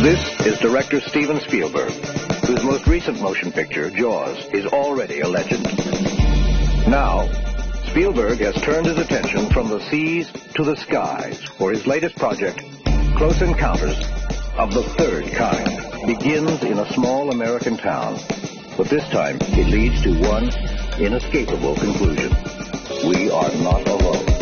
This is director Steven Spielberg, whose most recent motion picture, Jaws, is already a legend. Now, Spielberg has turned his attention from the seas to the skies for his latest project, Close Encounters of the Third Kind. Begins in a small American town, but this time it leads to one inescapable conclusion. We are not alone.